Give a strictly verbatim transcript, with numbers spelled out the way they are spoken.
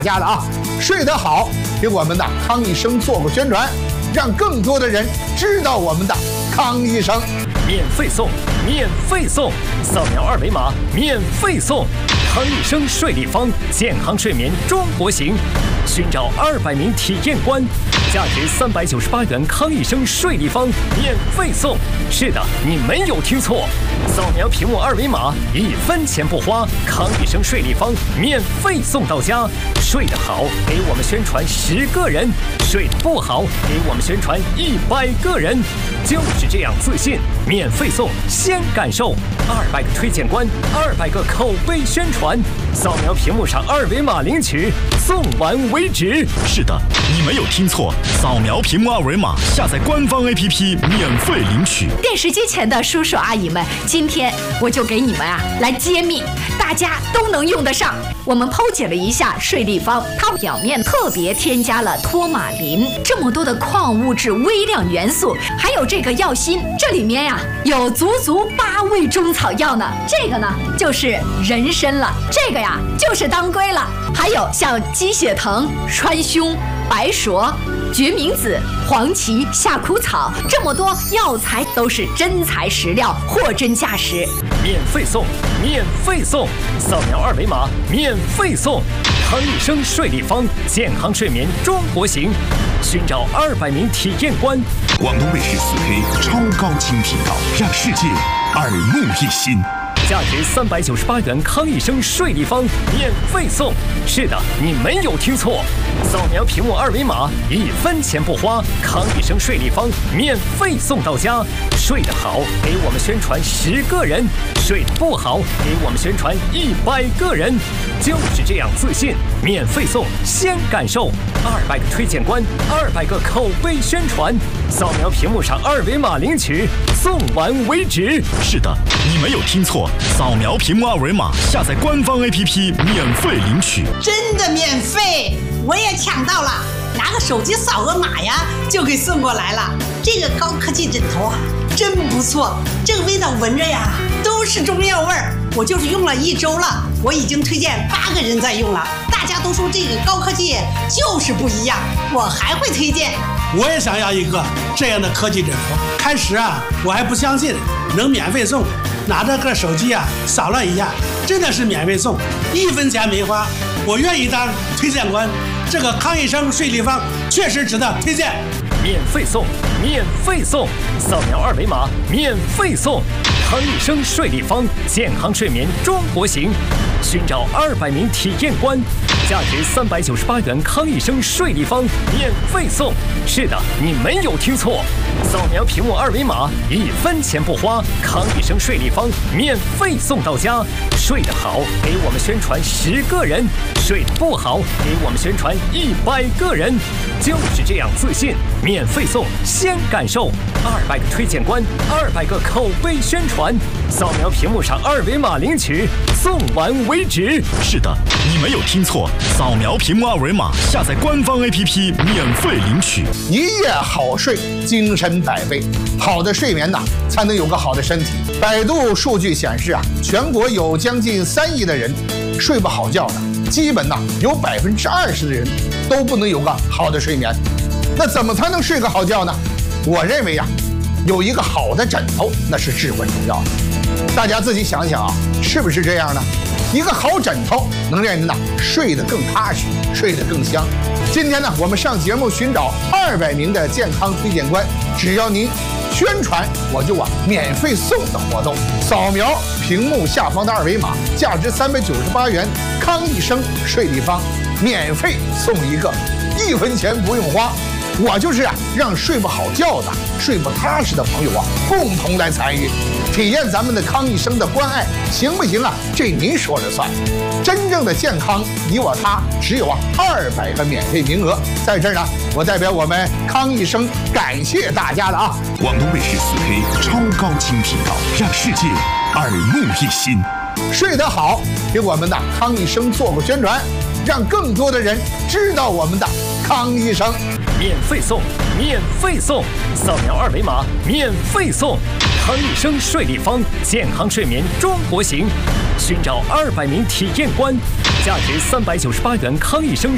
家的啊，睡得好，给我们的康医生做个宣传，让更多的人知道我们的康医生。 免费送，免费送，扫描二维码免费送。康医生睡立方，健康睡眠中国行，寻找二百名体验官，价值三百九十八元康医生睡立方免费送。是的，你没有听错，扫描屏幕二维码，一分钱不花，康医生睡立方免费送到家。睡得好，给我们宣传十个人；睡得不好，给我们宣传一百个人。就是这样自信，免费送，先感受。二百个推荐官，二百个口碑宣传，扫描屏幕上二维码领取，送完为止。 是的，你没有听错，扫描屏幕二维码，下载官方 A P P 免费领取。 电视机前的叔叔阿姨们，今天我就给你们啊来揭秘，大家都能用得上。我们剖解了一下睡立方，它表面特别添加了托马林，这么多的矿物质、微量元素，还有这个药锌，这里面呀、啊、有足足八味中草药呢。这个呢就是人参了，这个呀就是当归了，还有像鸡血藤、川芎、白术、决明子、黄芪、夏枯草，这么多药材都是真材实料，货真价实。 免费送，免费送，扫描二维码免费送。康医生睡立方，健康睡眠中国行，寻找二百名体验官。 广东卫视四 K 超高清频道，让世界耳目一新。 价值三百九十八元康医生睡立方免费送。是的，你没有听错，扫描屏幕二维码，一分钱不花，康医生睡立方免费送到家。睡得好，给我们宣传十个人；睡得不好，给我们宣传一百个人。就是这样自信，免费送，先感受。二百个推荐官，二百个口碑宣传，扫描屏幕上二维码领取，送完为止。 是的，你没有听错，扫描屏幕二维码，下载官方 A P P 免费领取。 真的免费，我也抢到了，拿个手机扫个码呀，就给送过来了。这个高科技枕头啊，真不错，这个味道闻着呀，都是中药味儿。我就是用了一周了，我已经推荐八个人在用了，大家都说这个高科技就是不一样，我还会推荐。 我也想要一个这样的科技枕头。开始啊，我还不相信能免费送，拿着个手机啊扫了一下，真的是免费送，一分钱没花，我愿意当推荐官。这个康医生睡立方确实值得推荐。 免费送，免费送，扫描二维码免费送。康医生睡立方，健康睡眠中国行，寻找二百名体验官，价值三百九十八元康医生睡立方免费送。是的，你没有听错，扫描屏幕二维码，一分钱不花，康医生睡立方免费送到家。睡得好，给我们宣传十个人；睡得不好，给我们宣传一百个人。就是这样自信，免费送，先感受。二百个推荐官，二百个口碑宣传，扫描屏幕上二维码领取，送完为止。 是的，你没有听错，扫描屏幕二维码，下载官方 A P P 免费领取。 一夜好睡，精神百倍。好的睡眠呐，才能有个好的身体。百度数据显示啊，全国有将近三亿的人睡不好觉的，基本呐有百分之二十的人都不能有个好的睡眠。那怎么才能睡个好觉呢？我认为呀、啊，有一个好的枕头那是至关重要的。大家自己想想啊，是不是这样呢？一个好枕头能让人呐睡得更踏实，睡得更香。今天呢，我们上节目寻找二百名的健康推荐官，只要您宣传，我就啊免费送的活动。扫描屏幕下方的二维码，价值三百九十八元康医生睡立方，免费送一个，一分钱不用花。我就是啊，让睡不好觉的、睡不踏实的朋友啊，共同来参与，体验咱们的康医生的关爱，行不行啊？这您说了算。真正的健康，你我他，只有啊二百个免费名额。在这儿呢，我代表我们康医生感谢大家的啊！ 广东卫视四 K 超高清频道，让世界耳目一新。 睡得好，给我们的康医生做个宣传，让更多的人知道我们的康医生。 免费送，免费送，扫描二维码免费送。康医生睡立方，健康睡眠中国行，寻找二百名体验官，价值三百九十八元康医生